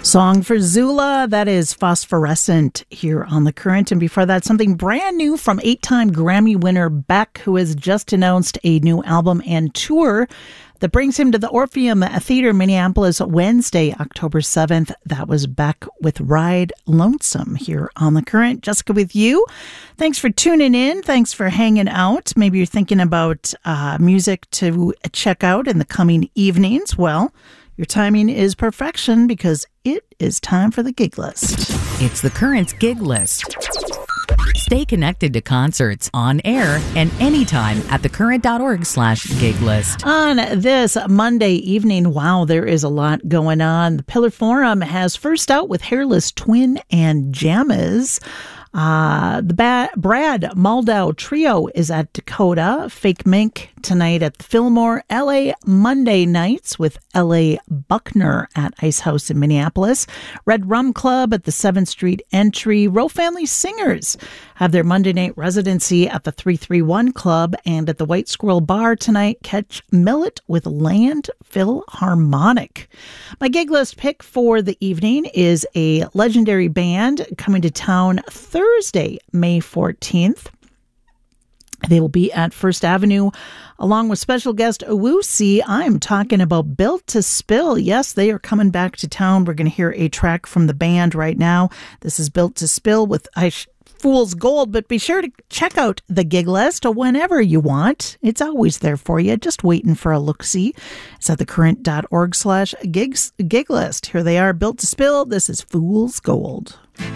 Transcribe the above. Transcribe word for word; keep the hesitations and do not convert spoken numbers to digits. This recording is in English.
Song for Zula, that is Phosphorescent here on The Current. And before that, something brand new from eight-time Grammy winner Beck, who has just announced a new album and tour that brings him to the Orpheum Theater in Minneapolis Wednesday, October seventh. That was Beck with Ride Lonesome here on The Current. Jessica with you. Thanks for tuning in. Thanks for hanging out. Maybe you're thinking about uh, music to check out in the coming evenings. Well, your timing is perfection because it is time for the gig list. It's The Current's gig list. Stay connected to concerts on air and anytime at thecurrent.org slash gig list. On this Monday evening, wow, there is a lot going on. The Pillar Forum has First Out with Hairless Twin and Jammas. Uh, the ba- Brad Moldau Trio is at Dakota. Fake Mink tonight at the Fillmore. L A Monday nights with L A Buckner at Ice House in Minneapolis. Red Rum Club at the seventh Street Entry. Row Family Singers have their Monday night residency at the three thirty-one Club. And at the White Squirrel Bar tonight, catch Millet with Land Philharmonic. My gig list pick for the evening is a legendary band coming to town Thursday, May fourteenth. They will be at First Avenue along with special guest Owusi. I'm talking about Built to Spill. Yes, they are coming back to town. We're going to hear a track from the band right now. This is Built to Spill with I sh- Fool's Gold, but be sure to check out the gig list whenever you want. It's always there for you, just waiting for a look-see. It's at thecurrent.org slash gigs gig list. Here they are, Built to Spill. This is Fool's Gold.